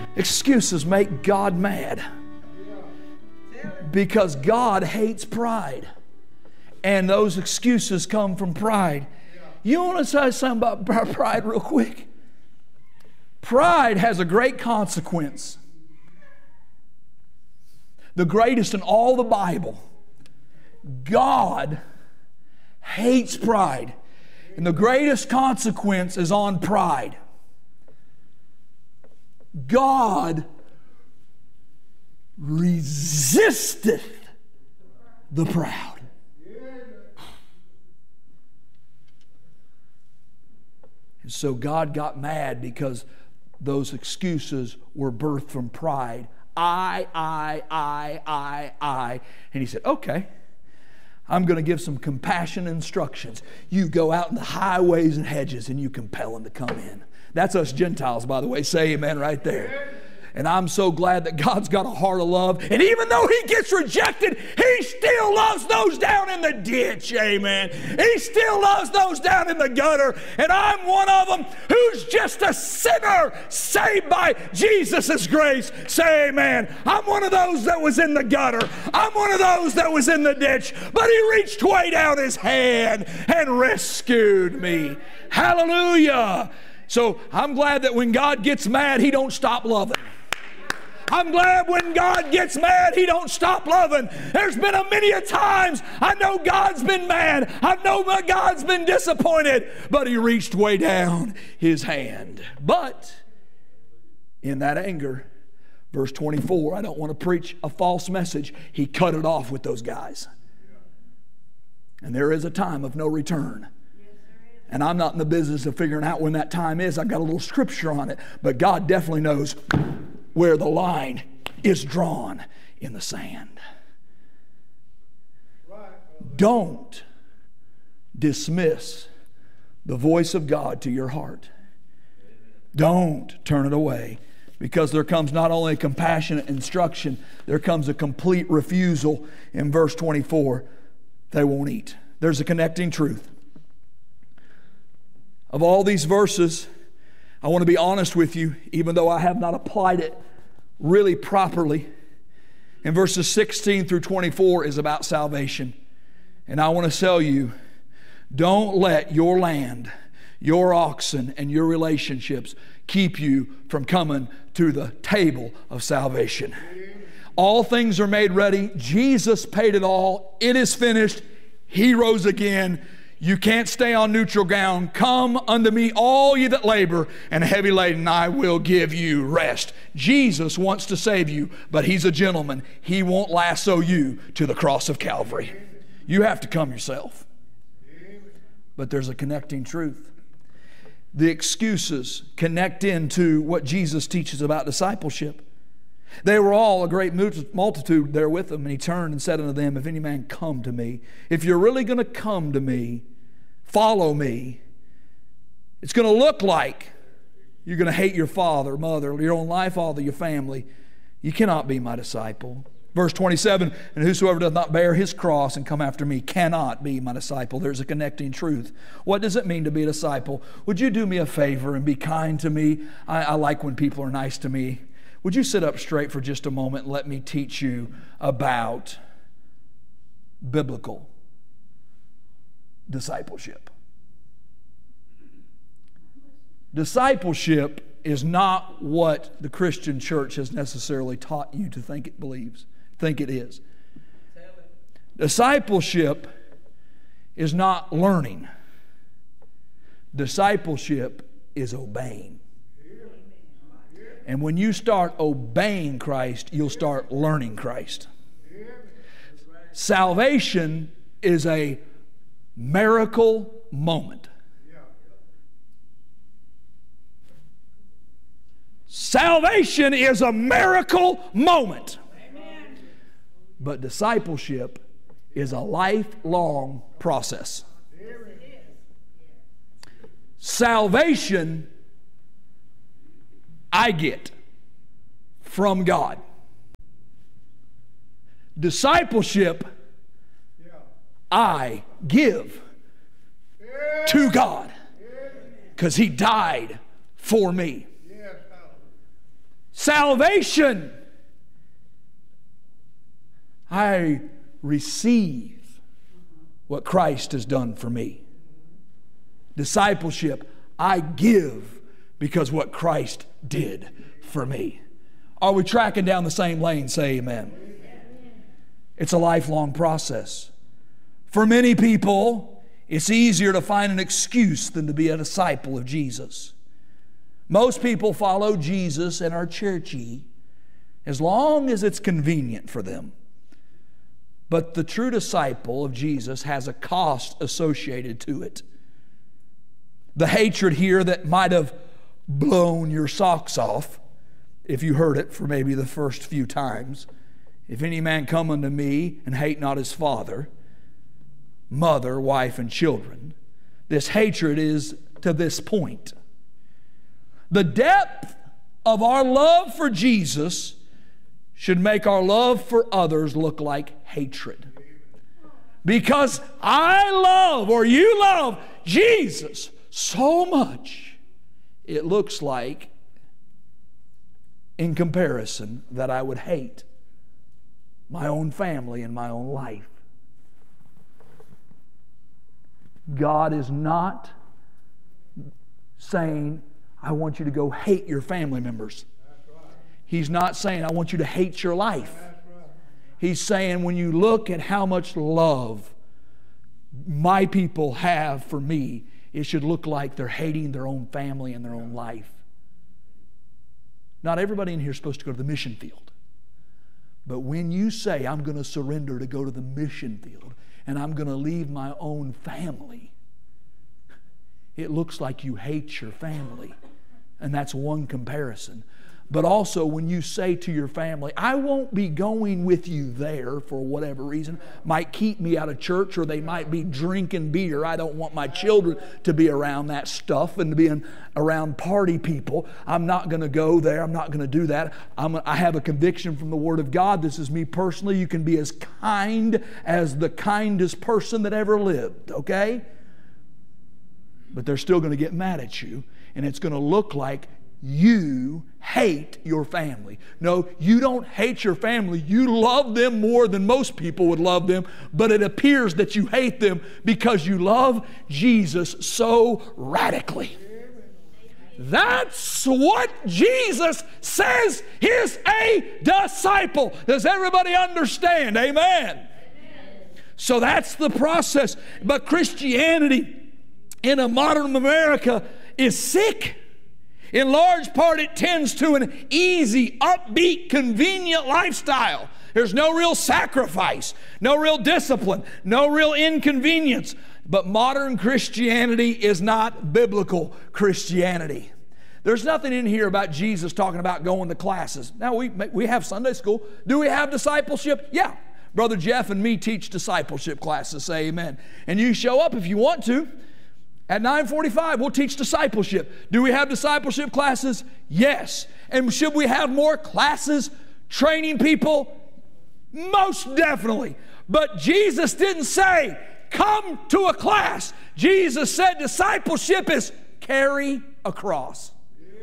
Excuses make God mad. Because God hates pride. And those excuses come from pride. You want to say something about pride real quick? Pride has a great consequence. The greatest in all the Bible. God hates pride. And the greatest consequence is on pride. God resisteth the proud. And so God got mad because those excuses were birthed from pride. I. And He said, okay, I'm going to give some compassion instructions. You go out in the highways and hedges and you compel them to come in. That's us Gentiles, by the way. Say amen right there. And I'm so glad that God's got a heart of love. And even though He gets rejected, He still loves those down in the ditch. Amen. He still loves those down in the gutter. And I'm one of them who's just a sinner saved by Jesus' grace. Say amen. I'm one of those that was in the gutter. I'm one of those that was in the ditch. But He reached way down His hand and rescued me. Hallelujah. So I'm glad that when God gets mad, He don't stop loving. I'm glad when God gets mad, He don't stop loving. There's been many a times I know God's been mad. I know God's been disappointed. But He reached way down His hand. But in that anger, verse 24, I don't want to preach a false message. He cut it off with those guys. And there is a time of no return. And I'm not in the business of figuring out when that time is. I've got a little scripture on it. But God definitely knows where the line is drawn in the sand. Don't dismiss the voice of God to your heart. Don't turn it away, because there comes not only compassionate instruction, there comes a complete refusal. In verse 24, they won't eat. There's a connecting truth. Of all these verses, I want to be honest with you, even though I have not applied it really properly. In verses 16 through 24 is about salvation. And I want to tell you, don't let your land, your oxen, and your relationships keep you from coming to the table of salvation. All things are made ready. Jesus paid it all. It is finished. He rose again. You can't stay on neutral ground. Come unto me, all ye that labor and are heavy laden, I will give you rest. Jesus wants to save you, but He's a gentleman. He won't lasso you to the cross of Calvary. You have to come yourself. But there's a connecting truth. The excuses connect into what Jesus teaches about discipleship. They were all a great multitude there with Him, and He turned and said unto them, if any man come to me, if you're really going to come to me, follow me, it's going to look like you're going to hate your father, mother, your own life, father, your family. You cannot be my disciple. Verse 27, and whosoever doth not bear his cross and come after me cannot be my disciple. There's a connecting truth. What does it mean to be a disciple? Would you do me a favor and be kind to me? I like when people are nice to me. Would you sit up straight for just a moment and let me teach you about biblical discipleship? Discipleship is not what the Christian church has necessarily taught you to think it is. Discipleship is not learning. Discipleship is obeying. And when you start obeying Christ, you'll start learning Christ. Salvation is a miracle moment. Salvation is a miracle moment. But discipleship is a lifelong process. Salvation I get from God. Discipleship I give to God, because He died for me. Salvation, I receive what Christ has done for me. Discipleship, I give because what Christ did for me. Are we tracking down the same lane? Say amen. It's a lifelong process. For many people, it's easier to find an excuse than to be a disciple of Jesus. Most people follow Jesus and are churchy as long as it's convenient for them. But the true disciple of Jesus has a cost associated to it. The hatred here that might have blown your socks off, if you heard it for maybe the first few times. If any man come unto me and hate not his father, mother, wife, and children, this hatred is to this point. The depth of our love for Jesus should make our love for others look like hatred. Because I love, or you love, Jesus so much, it looks like, in comparison, that I would hate my own family and my own life. God is not saying, I want you to go hate your family members. He's not saying, I want you to hate your life. He's saying, when you look at how much love my people have for me, it should look like they're hating their own family and their own life. Not everybody in here is supposed to go to the mission field. But when you say, I'm going to surrender to go to the mission field and I'm going to leave my own family, it looks like you hate your family. And that's one comparison. But also when you say to your family, I won't be going with you there for whatever reason, might keep me out of church, or they might be drinking beer. I don't want my children to be around that stuff and to be around party people. I'm not going to go there. I'm not going to do that. I have a conviction from the Word of God. This is me personally. You can be as kind as the kindest person that ever lived, okay? But they're still going to get mad at you, and it's going to look like you hate your family. No, you don't hate your family. You love them more than most people would love them, but it appears that you hate them because you love Jesus so radically. That's what Jesus says is a disciple. Does everybody understand? Amen. So that's the process. But Christianity in a modern America is sick. In large part, it tends to an easy, upbeat, convenient lifestyle. There's no real sacrifice, no real discipline, no real inconvenience. But modern Christianity is not biblical Christianity. There's nothing in here about Jesus talking about going to classes. Now, we have Sunday school. Do we have discipleship? Yeah. Brother Jeff and me teach discipleship classes. Say amen. And you show up if you want to. At 9:45, we'll teach discipleship. Do we have discipleship classes? Yes. And should we have more classes training people? Most definitely. But Jesus didn't say, come to a class. Jesus said discipleship is carry a cross.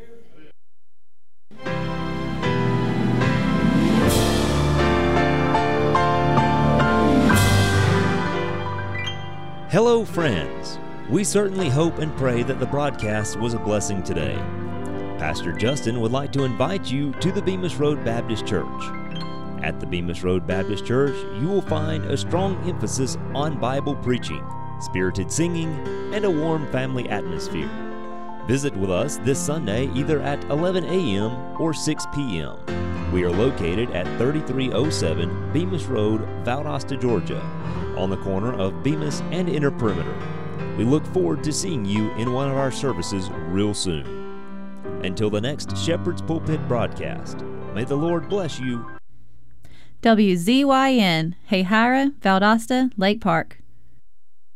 Hello, friends. We certainly hope and pray that the broadcast was a blessing today. Pastor Justin would like to invite you to the Bemis Road Baptist Church. At the Bemis Road Baptist Church, you will find a strong emphasis on Bible preaching, spirited singing, and a warm family atmosphere. Visit with us this Sunday either at 11 a.m. or 6 p.m. We are located at 3307 Bemis Road, Valdosta, Georgia, on the corner of Bemis and Inner Perimeter. We look forward to seeing you in one of our services real soon. Until the next Shepherd's Pulpit broadcast, may the Lord bless you. WZYN, Hayhira, Valdosta, Lake Park.